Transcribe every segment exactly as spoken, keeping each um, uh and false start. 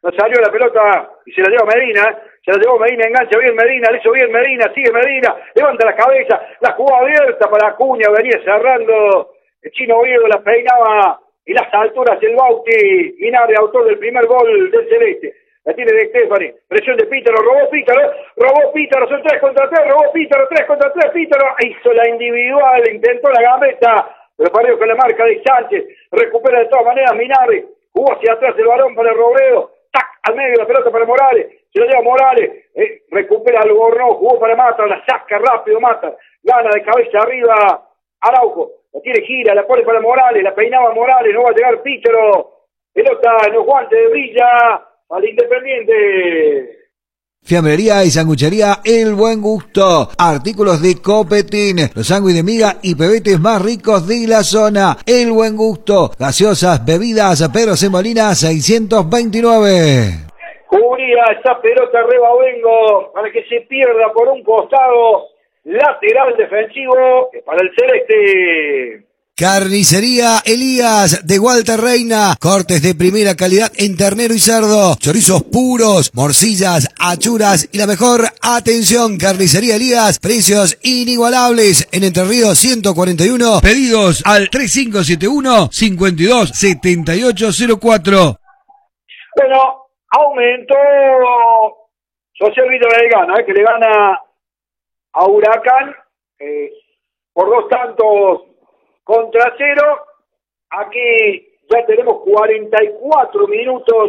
no salió la pelota y se la lleva Medina, se la llevó Medina, engancha bien Medina, le hizo bien Medina, sigue Medina, levanta la cabeza, la jugó abierta para Acuña, venía cerrando, el Chino Oviedo la peinaba y las alturas del Bauti, Minardi, autor del primer gol del Celeste. La tiene de Stefani, presión de Pítaro, robó Pítaro, robó Pítaro, son tres contra tres, robó Pítaro, tres contra tres, Pítaro, hizo la individual, intentó la gambeta, pero parió con la marca de Sánchez, recupera de todas maneras Minardi, jugó hacia atrás el balón para el Robledo, tac, al medio la pelota para Morales, se lo lleva Morales, eh, recupera al Albornoz, jugó para Mata, la saca rápido Mata, gana de cabeza arriba Araujo, la tiene gira, la pone para Morales, la peinaba Morales, no va a llegar Pítaro, pelota en los guantes de Brilla, al Independiente. Fiambrería y sanguchería El Buen Gusto. Artículos de Copetín, los sándwiches de miga y pebetes más ricos de la zona. El Buen Gusto. Gaseosas, bebidas, Pedro C. Molina seiscientos veintinueve. Cubría esa pelota Rebavengo para que se pierda por un costado. Lateral defensivo para el Celeste. Carnicería Elías de Walter Reina, cortes de primera calidad en ternero y cerdo, chorizos puros, morcillas, achuras y la mejor atención. Carnicería Elías, precios inigualables en Entre Ríos ciento cuarenta y uno, pedidos al tres cinco siete uno, cinco dos siete ocho cero cuatro. Bueno, aumentó Social Vito Belgrano, eh, que le gana a Huracán eh, por dos tantos contra cero. Aquí ya tenemos cuarenta y cuatro minutos,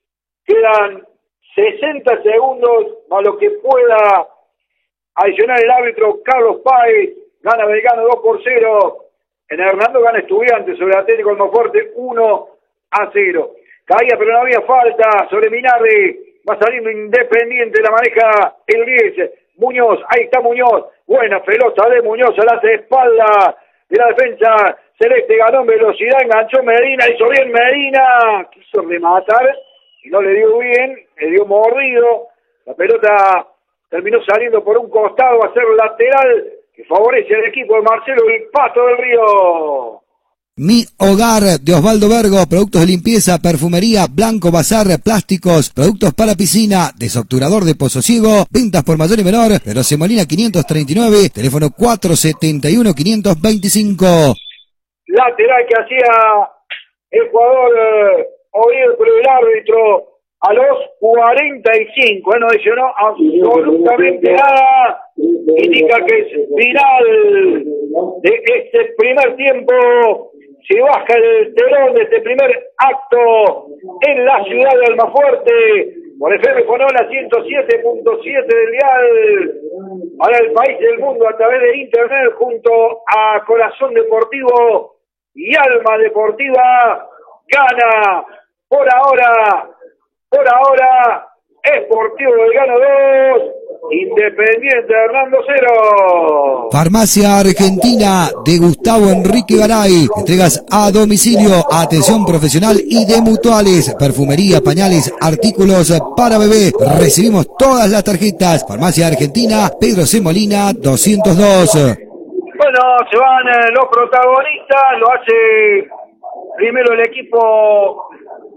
quedan sesenta segundos a lo que pueda adicionar el árbitro Carlos Páez. Gana Belgrano dos por cero. En Hernando gana Estudiantes sobre Atlético Almafuerte uno a cero. Caía pero no había falta sobre Minardi. Va saliendo Independiente, la maneja el diez. Muñoz, ahí está Muñoz. Buena pelota de Muñoz a la espalda de la defensa Celeste, ganó en velocidad, enganchó Medina, hizo bien Medina, quiso rematar y no le dio bien, le dio mordido, la pelota terminó saliendo por un costado a ser lateral, que favorece al equipo de Marcelo el Pato del Río. Mi Hogar de Osvaldo Vergo, productos de limpieza, perfumería, blanco, bazar, plásticos, productos para piscina, desobturador de Pozo Ciego, ventas por mayor y menor, Pedro C. Molina quinientos treinta y nueve, teléfono cuatro setenta y uno quinientos veinticinco. Lateral que hacía el jugador eh, Oviedo, pero el árbitro a los cuarenta y cinco, eh, no adicionó absolutamente nada, indica que es final de este primer tiempo. Se baja el telón de este primer acto en la ciudad de Almafuerte por F M Fonola ciento siete punto siete del dial para el país del mundo a través de internet junto a Corazón Deportivo y Alma Deportiva. Gana por ahora, por ahora Sportivo Belgrano dos, Independiente Hernando cero. Farmacia Argentina de Gustavo Enrique Garay. Entregas a domicilio, atención profesional y de mutuales, perfumería, pañales, artículos para bebé. Recibimos todas las tarjetas. Farmacia Argentina, Pedro C. Molina doscientos dos. Bueno, se van eh, los protagonistas, lo hace primero el equipo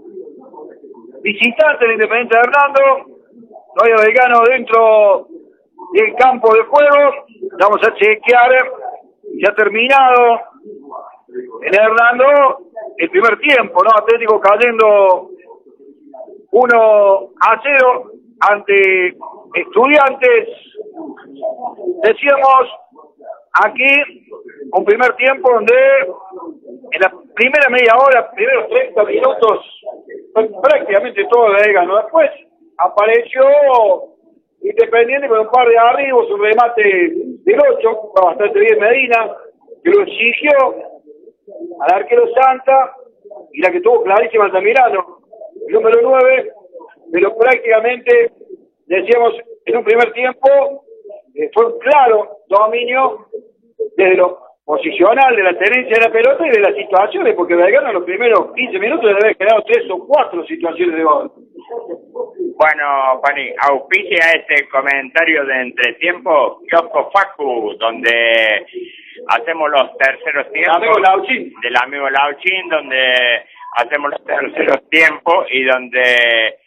visitante del Independiente Hernando. Todavía Belgrano dentro del campo de juego. Vamos a chequear. Ya ha terminado en Hernando el primer tiempo, ¿no? Atlético cayendo uno a cero ante Estudiantes. Decíamos aquí un primer tiempo donde en la primera media hora, primeros treinta minutos, prácticamente todo de Belgrano. Después apareció Independiente con un par de arribos, un remate del ocho, bastante bien Medina, que lo exigió al arquero Santa, y la que tuvo clarísima Altamirano, el número nueve, pero prácticamente, decíamos, en un primer tiempo, eh, fue un claro dominio desde lo posicional, de la tenencia de la pelota y de las situaciones, porque Belgrano en los primeros quince minutos debe haber generado tres o cuatro situaciones de gol. Bueno, Pani, auspicia este comentario de entretiempo Kiosco Facu, donde hacemos los terceros tiempos amigo Lauchín. del amigo Lauchín, donde hacemos los terceros tiempos y donde